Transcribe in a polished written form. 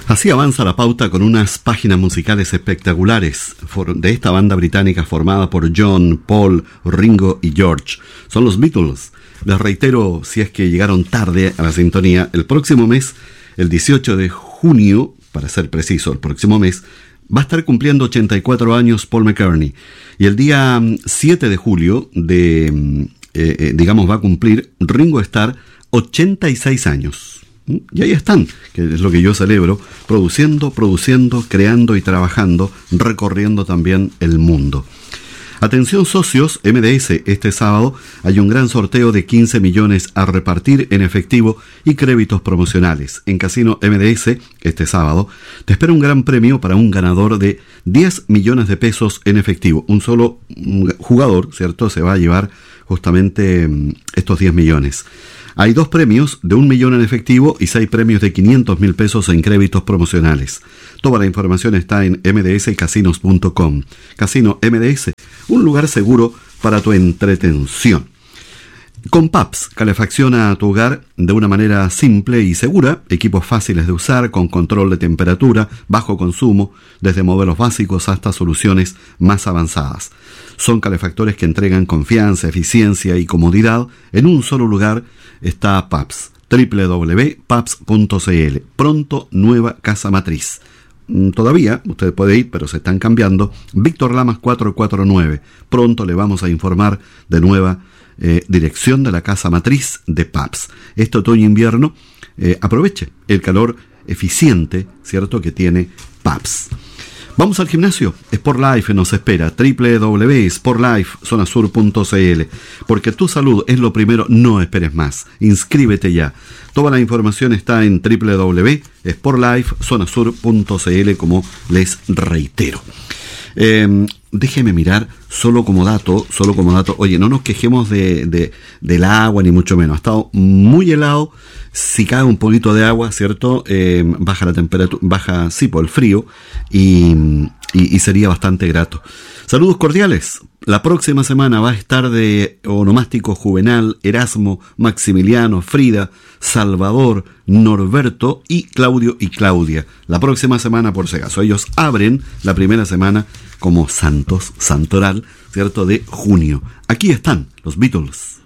Así avanza la pauta con unas páginas musicales espectaculares de esta banda británica formada por John, Paul, Ringo y George. Son los Beatles. Les reitero, si es que llegaron tarde a la sintonía, el próximo mes, el 18 de junio, para ser preciso, el próximo mes, va a estar cumpliendo 84 años Paul McCartney. Y el día 7 de julio, va a cumplir Ringo Starr 86 años. Y ahí están, que es lo que yo celebro, produciendo, creando y trabajando, recorriendo también el mundo. Atención socios, MDS, este sábado hay un gran sorteo de 15 millones a repartir en efectivo y créditos promocionales. En Casino MDS, este sábado, te espera un gran premio para un ganador de 10 millones de pesos en efectivo. Un solo jugador, ¿cierto?, se va a llevar justamente estos 10 millones. Hay 2 premios de 1 millón en efectivo y 6 premios de 500.000 pesos en créditos promocionales. Toda la información está en mdscasinos.com. Casino MDS, un lugar seguro para tu entretención. Con PAPS, calefacciona tu hogar de una manera simple y segura, equipos fáciles de usar, con control de temperatura, bajo consumo, desde modelos básicos hasta soluciones más avanzadas. Son calefactores que entregan confianza, eficiencia y comodidad. En un solo lugar está PAPS, www.paps.cl. Pronto nueva casa matriz. Todavía, usted puede ir, pero se están cambiando. Víctor Lamas 449. Pronto le vamos a informar de nueva dirección de la casa matriz de PAPS. Este otoño-invierno, aproveche el calor eficiente, ¿cierto?, que tiene PAPS. Vamos al gimnasio. Sport Life nos espera. www.sportlifezonasur.cl. Porque tu salud es lo primero, no esperes más. Inscríbete ya. Toda la información está en www.sportlifezonasur.cl, como les reitero. Déjeme mirar, solo como dato, oye, no nos quejemos del agua ni mucho menos. Ha estado muy helado. Si cae un poquito de agua, ¿cierto?, baja la temperatura, baja, sí, por el frío, y sería bastante grato. Saludos cordiales. La próxima semana va a estar de onomástico Juvenal, Erasmo, Maximiliano, Frida, Salvador, Norberto y Claudio y Claudia. La próxima semana, por si acaso. Ellos abren la primera semana como santos, santoral, ¿cierto?, de junio. Aquí están los Beatles.